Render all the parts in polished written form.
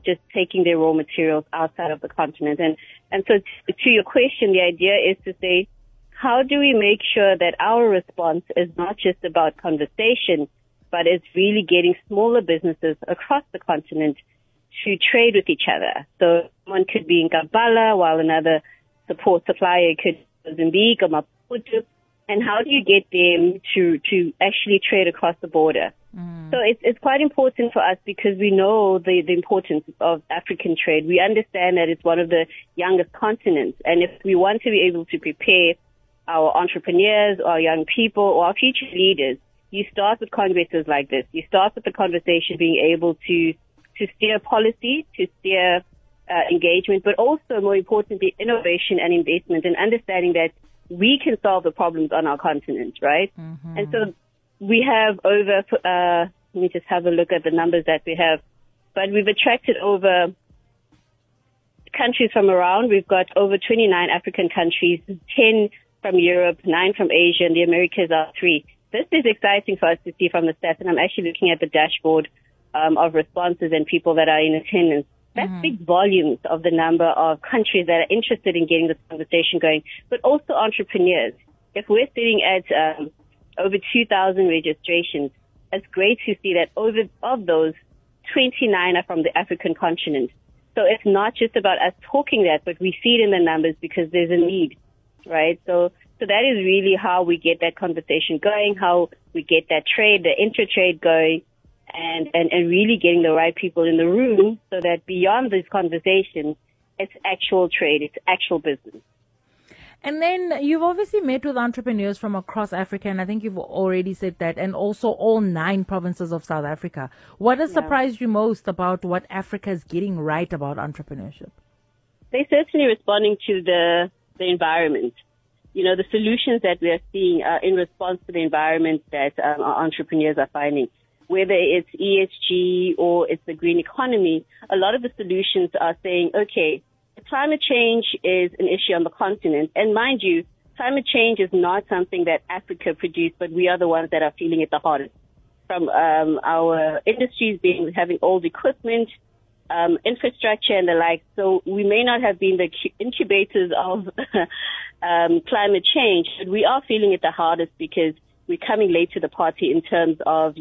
just taking their raw materials outside of the continent. And so to your question, the idea is to say, how do we make sure that our response is not just about conversation, but it's really getting smaller businesses across the continent to trade with each other. So one could be in Kampala, while another support supplier could be Mozambique or Maputo. And how do you get them to actually trade across the border? So it's quite important for us because we know the importance of African trade. We understand that it's one of the youngest continents. And if we want to be able to prepare our entrepreneurs, our young people, or our future leaders, you start with congresses like this. You start with the conversation being able to steer policy, to steer engagement, but also, more importantly, innovation and investment, and understanding that we can solve the problems on our continent, right? And so we have over, let me just have a look at the numbers that we have, but we've attracted over countries from around. We've got over 29 African countries, 10 from Europe, 9 from Asia, and the Americas are 3. This is exciting for us to see from the stats, and I'm actually looking at the dashboard of responses and people that are in attendance. That's big volumes of the number of countries that are interested in getting this conversation going, but also entrepreneurs. If we're sitting at over 2,000 registrations, it's great to see that of those, 29 are from the African continent. So it's not just about us talking that, but we see it in the numbers because there's a need, right? So that is really how we get that conversation going, how we get that trade, the inter-trade going, and really getting the right people in the room so that beyond this conversation, it's actual trade, it's actual business. And then you've obviously met with entrepreneurs from across Africa, and I think you've already said that, and also all 9 provinces of South Africa. What has surprised you most about what Africa is getting right about entrepreneurship? They're certainly responding to the environment. You know, the solutions that we are seeing are in response to the environment that our entrepreneurs are finding. Whether it's ESG or it's the green economy, a lot of the solutions are saying, okay, climate change is an issue on the continent. And mind you, climate change is not something that Africa produced, but we are the ones that are feeling it the hardest. From our industries having old equipment, infrastructure and the like. So we may not have been the incubators of climate change, but we are feeling it the hardest because we're coming late to the party in terms of,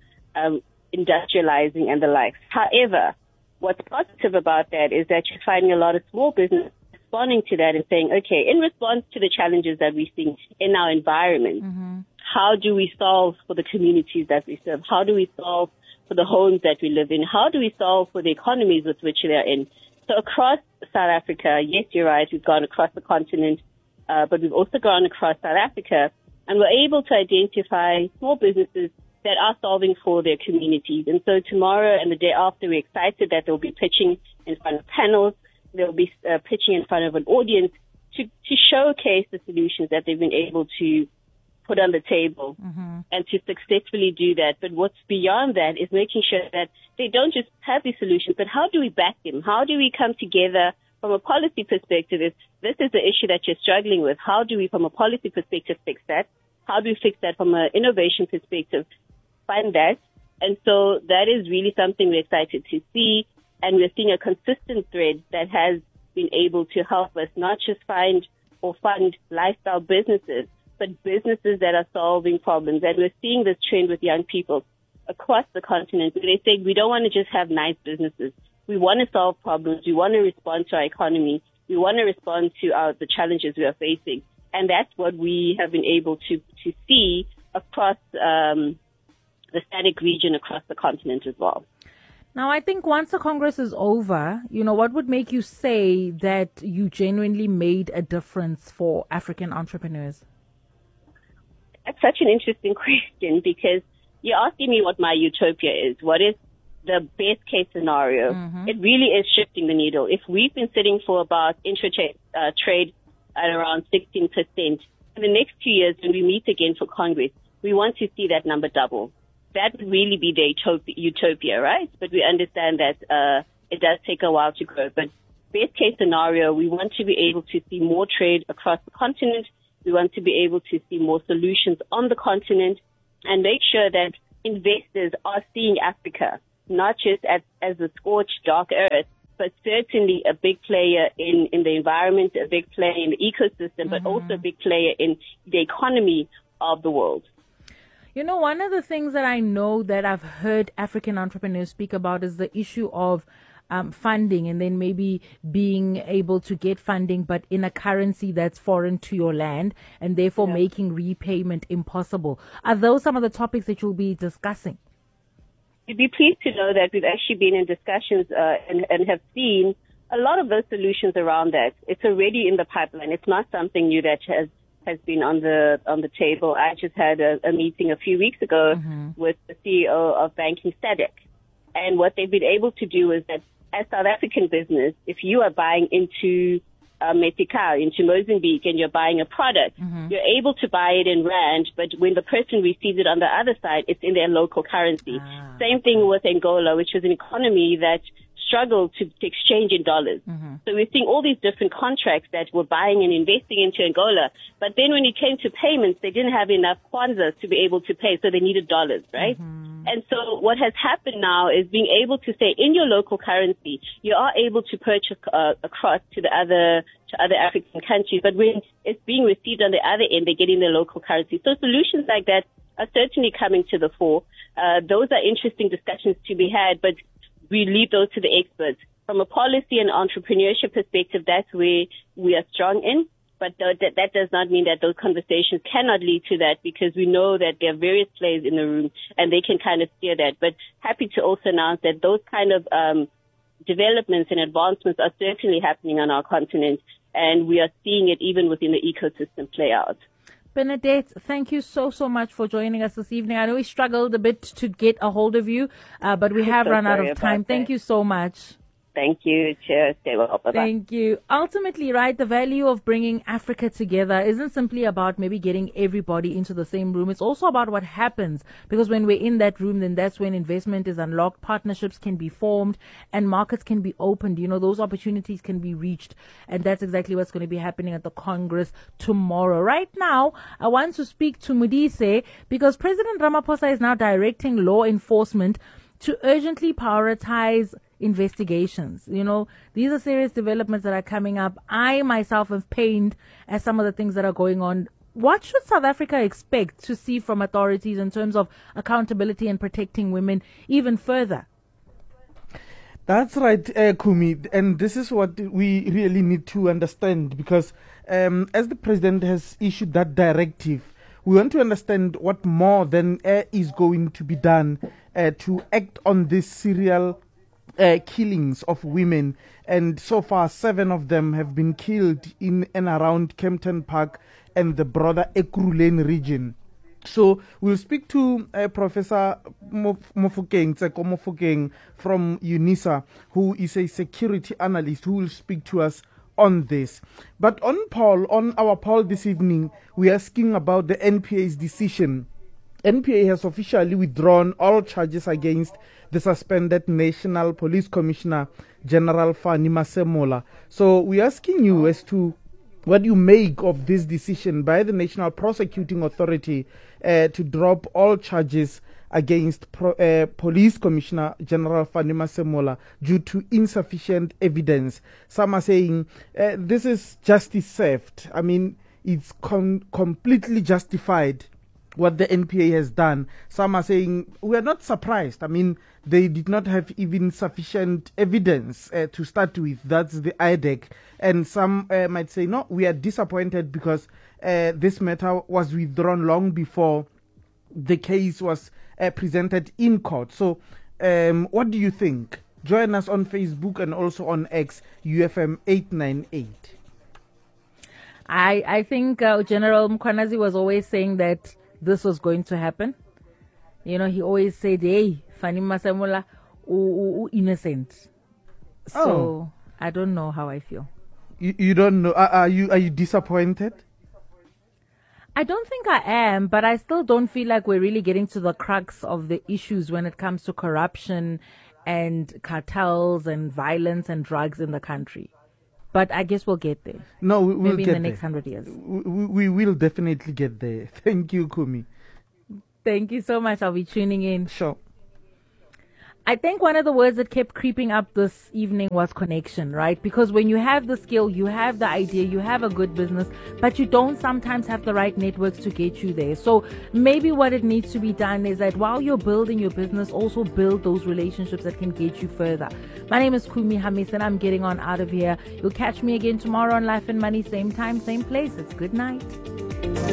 industrializing and the likes. However, what's positive about that is that you're finding a lot of small businesses responding to that and saying, okay, in response to the challenges that we see in our environment, how do we solve for the communities that we serve? How do we solve for the homes that we live in? How do we solve for the economies with which they're in? So across South Africa, yes, you're right, we've gone across the continent, but we've also gone across South Africa, and we're able to identify small businesses that are solving for their communities. And so tomorrow and the day after, we're excited that they'll be pitching in front of panels. They'll be pitching in front of an audience to showcase the solutions that they've been able to put on the table and to successfully do that. But what's beyond that is making sure that they don't just have these solutions, but how do we back them? How do we come together from a policy perspective? If this is the issue that you're struggling with, how do we, from a policy perspective, fix that? How do we fix that from an innovation perspective? Find that. And so that is really something we're excited to see. And we're seeing a consistent thread that has been able to help us not just find or fund lifestyle businesses, but businesses that are solving problems. And we're seeing this trend with young people across the continent where they say we don't want to just have nice businesses. We want to solve problems. We want to respond to our economy. We want to respond to the challenges we are facing. And that's what we have been able to see across the SADC region, across the continent as well. Now, I think once the Congress is over, what would make you say that you genuinely made a difference for African entrepreneurs? That's such an interesting question because you're asking me what my utopia is. What is the best case scenario? It really is shifting the needle. If we've been sitting for about trade at around 16%, in the next 2 years when we meet again for Congress, we want to see that number double. That would really be the utopia, right? But we understand that it does take a while to grow. But best case scenario, we want to be able to see more trade across the continent. We want to be able to see more solutions on the continent and make sure that investors are seeing Africa not just as the scorched dark earth, but certainly a big player in the environment, a big player in the ecosystem, but also a big player in the economy of the world. You know, one of the things that I know that I've heard African entrepreneurs speak about is the issue of funding, and then maybe being able to get funding, but in a currency that's foreign to your land, and therefore making repayment impossible. Are those some of the topics that you'll be discussing? You'd be pleased to know that we've actually been in discussions and have seen a lot of those solutions around that. It's already in the pipeline. It's not something new that has been on the table. I just had a meeting a few weeks ago with the CEO of Banking SADC. And what they've been able to do is that as South African business, if you are buying into Mexico, into Mozambique, and you're buying a product, you're able to buy it in rand, but when the person receives it on the other side, it's in their local currency. Same thing with Angola, which is an economy that struggled to exchange in dollars. So we're seeing all these different contracts that were buying and investing into Angola, but then when it came to payments, they didn't have enough kwanzas to be able to pay, so they needed dollars, right? And so what has happened now is being able to say in your local currency, you are able to purchase across to other African countries, but when it's being received on the other end, they get in their local currency. So solutions like that are certainly coming to the fore. Those are interesting discussions to be had, but we leave those to the experts. From a policy and entrepreneurship perspective, that's where we are strong in. But that does not mean that those conversations cannot lead to that, because we know that there are various players in the room and they can kind of steer that. But happy to also announce that those kind of developments and advancements are certainly happening on our continent, and we are seeing it even within the ecosystem play out. Bernadette, thank you so much for joining us this evening. I know we struggled a bit to get a hold of you, but we have run out of time. Thank you so much. Thank you. Cheers. Stay well. Bye-bye. Thank you. Ultimately, right, the value of bringing Africa together isn't simply about maybe getting everybody into the same room. It's also about what happens, because when we're in that room, then that's when investment is unlocked, partnerships can be formed, and markets can be opened. You know, those opportunities can be reached. And that's exactly what's going to be happening at the Congress tomorrow. Right now, I want to speak to Modise, because President Ramaphosa is now directing law enforcement to urgently prioritize investigations. You know, these are serious developments that are coming up. I myself am pained at some of the things that are going on. What should South Africa expect to see from authorities in terms of accountability and protecting women even further? That's right, Kumi. And this is what we really need to understand, because as the president has issued that directive, we want to understand what more than is going to be done to act on this serial killings of women. And so far, 7 of them have been killed in and around Kempton Park and the broader Ekurhuleni region. So we'll speak to Professor Tseko Mofokeng from UNISA, who is a security analyst, who will speak to us on this. But on our poll this evening, we're asking about the NPA's decision. NPA has officially withdrawn all charges against the suspended National Police Commissioner General Fanny Masemola. So we're asking you as to what you make of this decision by the National Prosecuting Authority to drop all charges against Police Commissioner General Fanny Masemola due to insufficient evidence. Some are saying this is justice served. I mean, it's completely justified what the NPA has done. Some are saying we are not surprised. I mean, they did not have even sufficient evidence to start with. That's the IDEC. And some might say, no, we are disappointed because this matter was withdrawn long before the case was presented in court. So what do you think? Join us on Facebook and also on X, UFM 898. I think General Mkhwanazi was always saying that this was going to happen. You know, he always said, hey, Fanny Masemola, innocent. So I don't know how I feel. You don't know? Are you disappointed? I don't think I am, but I still don't feel like we're really getting to the crux of the issues when it comes to corruption and cartels and violence and drugs in the country. But I guess we'll get there. No, we'll maybe get in the next there. 100 years. We will definitely get there. Thank you, Kumi. Thank you so much. I'll be tuning in. Sure. I think one of the words that kept creeping up this evening was connection, right? Because when you have the skill, you have the idea, you have a good business, but you don't sometimes have the right networks to get you there. So maybe what it needs to be done is that while you're building your business, also build those relationships that can get you further. My name is Kumi Hamis and I'm getting on out of here. You'll catch me again tomorrow on Life and Money, same time, same place. It's good night.